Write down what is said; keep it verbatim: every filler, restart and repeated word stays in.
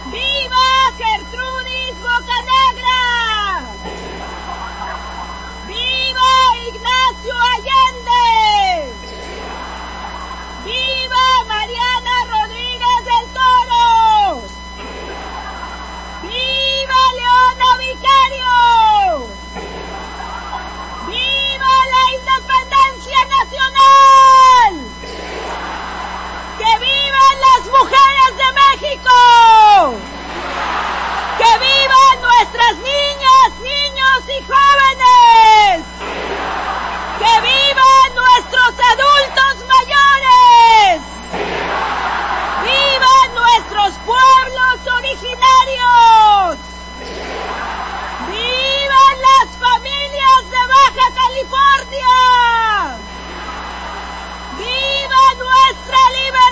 ¡Viva Gertrudis Bocanegra! ¡Viva Ignacio Allende! ¡Viva Mariana Rodríguez del Toro! ¡Viva Leona Vicario! ¡Viva la independencia nacional! ¡Que vivan las mujeres de México! ¡Que vivan nuestras niñas, niños y jóvenes! ¡Que vivan nuestros adultos mayores! ¡Vivan nuestros pueblos originarios! ¡Vivan las familias de Baja California! ¡Viva nuestra libertad!